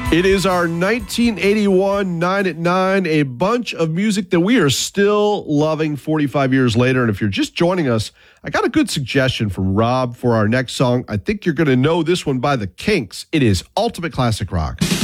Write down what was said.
It is our 1981 9 at 9, a bunch of music that we are still loving 45 years later. And if you're just joining us, I got a good suggestion from Rob for our next song. I think you're going to know this one by the Kinks. It is Ultimate Classic Rock.